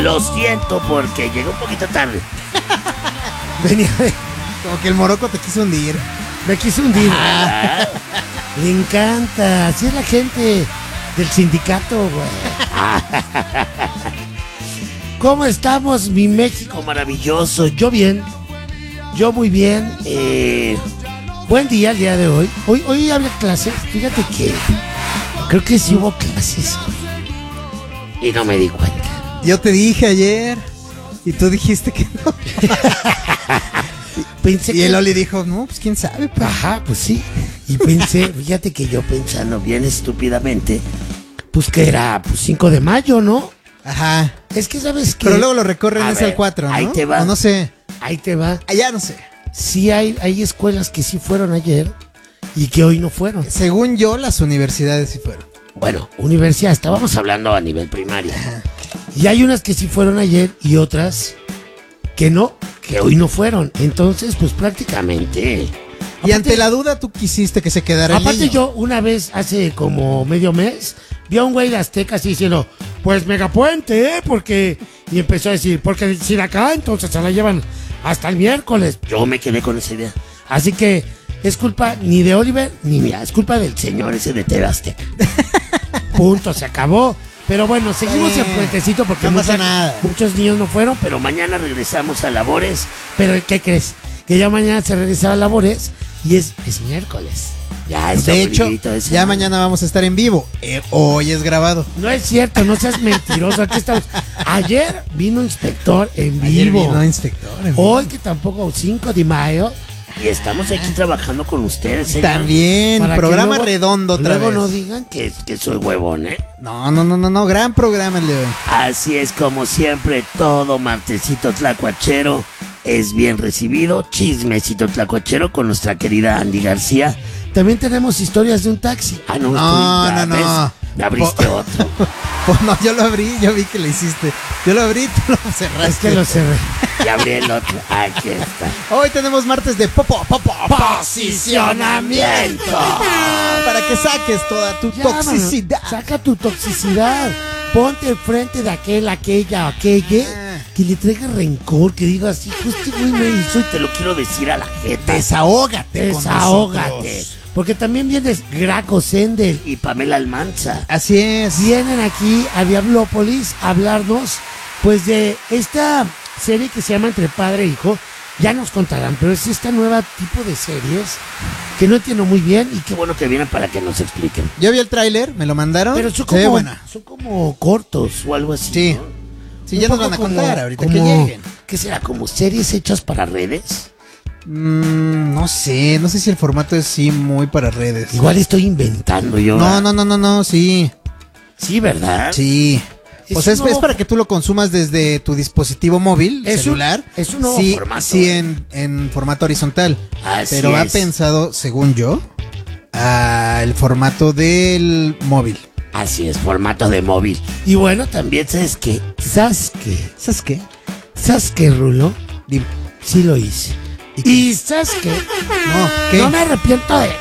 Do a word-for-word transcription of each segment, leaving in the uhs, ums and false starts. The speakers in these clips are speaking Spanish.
Lo siento porque llegué un poquito tarde. Venía de... Como que el moroco te quiso hundir. Me quiso hundir. Ah. Le encanta. Así es la gente del sindicato, güey. ¿Cómo estamos, mi México maravilloso? Yo bien. Yo muy bien. Eh, buen día el día de hoy. Hoy, hoy había clases. Fíjate que creo que sí hubo clases. Y no me di cuenta. Yo te dije ayer y tú dijiste que no. Pensé y que... el Oli dijo, no, pues quién sabe. Pues. Ajá, pues sí. Y pensé, fíjate que yo pensando bien estúpidamente, pues que era pues cinco de mayo, ¿no? Ajá. Es que sabes que... Pero luego lo recorren A es ver, al cuatro, ¿no? ahí te va. O no sé. Ahí te va. Allá no sé. Sí hay, hay escuelas que sí fueron ayer y que hoy no fueron. Según yo, las universidades sí fueron. Bueno, universidad, estábamos hablando a nivel primaria. Ajá. Y hay unas que sí fueron ayer y otras que no, que hoy no fueron. Entonces, pues prácticamente... Y aparte, ante la duda, tú quisiste que se quedara el aparte niño. yo una vez, hace como medio mes, vi a un güey de Azteca así diciendo, pues megapuente, ¿eh? Porque... Y empezó a decir, porque decir acá, entonces se la llevan hasta el miércoles. Yo me quedé con esa idea. Así que es culpa ni de Oliver ni mía, es culpa del señor ese de T V Azteca. Punto, se acabó. Pero bueno, seguimos eh, en puentecito porque no mucha, pasa nada. muchos niños no fueron, pero mañana regresamos a labores. Pero ¿qué crees? Que ya mañana se regresa a labores y es, es miércoles. Ya es de hecho, ese, ya ¿no? Mañana vamos a estar en vivo. Eh, hoy es grabado. No es cierto, no seas mentiroso. Aquí estamos. Ayer vino inspector en Ayer vivo. vino inspector en vivo. Hoy que tampoco, cinco de mayo. Y estamos aquí trabajando con ustedes, señor. También, Para programa luego, redondo otra luego vez. no digan que, que soy huevón, ¿eh? No, no, no, no, no, gran programa el de hoy. Así es, como siempre, todo martesito tlacuachero es bien recibido. Chismecito tlacuachero con nuestra querida Andy García. También tenemos historias de un taxi. Ah, no, No, tú, ya no, ves, no. me abriste Po- otro. Pues no, yo lo abrí, yo vi que lo hiciste. Yo lo abrí, tú lo cerraste. Es que lo cerré. Y abrí el otro. Aquí está. Hoy tenemos martes de popo, popo, Posicionamiento. para que saques toda tu Ya, toxicidad. mano, saca tu toxicidad. Ponte enfrente de aquel, aquella, aquella que le traiga rencor, que diga así, pues este güey me hizo y te lo quiero decir a la jeta. Desahógate. con Desahógate. nosotros. Porque también vienes Graco Sendel. Y Pamela Almanza. Así es. Vienen aquí a Diablópolis a hablarnos pues de esta serie que se llama Entre Padre e Hijo. Ya nos contarán, pero es esta nueva tipo de series que no entiendo muy bien y Qué bueno que vienen para que nos expliquen. Yo vi el tráiler, me lo mandaron. pero son Se ve como, buena. son como cortos o algo así. Sí. ¿no? Sí, Un ya nos poco van a como- contar ahorita como- que lleguen. ¿Qué será? ¿Como series hechas para redes? Mm, no sé, no sé si el formato es sí muy para redes. Igual estoy inventando yo. No, no, no, no, no, sí. Sí, ¿verdad? Sí. Es O sea, un es, nuevo- es para que tú lo consumas desde tu dispositivo móvil, Es un- celular. es un nuevo sí, formato, Sí, ¿eh? en, en formato horizontal. Así pero va es. pensado, según yo, a el formato del móvil. Así es, formato de móvil. Y bueno, también sabes que, ¿sabes qué? ¿Sabes qué? ¿Sabes qué, Rulo? Dime. Sí lo hice. ¿Y qué? Y ¿sabes qué? No, ¿qué? No me arrepiento de...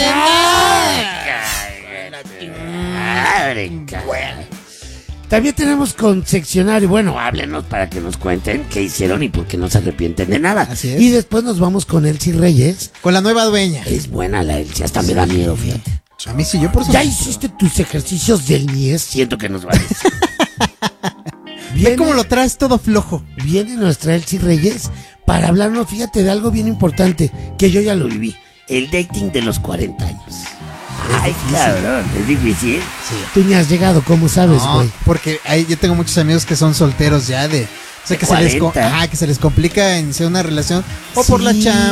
Madre, cara. También tenemos con seccionario, bueno, Háblenos para que nos cuenten qué hicieron y por qué no se arrepienten de nada. Así es. y después nos vamos con Elsie Reyes. Con la nueva dueña. Es buena la Elsie, hasta me da miedo, fíjate. A mí sí, yo por eso. ¿Ya hiciste tus ejercicios del M I E S? Siento que nos va a decir. Ve Viene, cómo lo traes todo flojo. viene nuestra Elsie Reyes para hablarnos, fíjate, de algo bien importante, que yo ya lo viví. El dating de los cuarenta años. Ay, cabrón, es difícil. Tú ni has llegado, ¿cómo sabes, No, güey? porque hay, yo tengo muchos amigos que son solteros ya de. O sea, De que se, les, co- cuarenta. ajá, que se les complica iniciar una relación o Sí. por la chamba.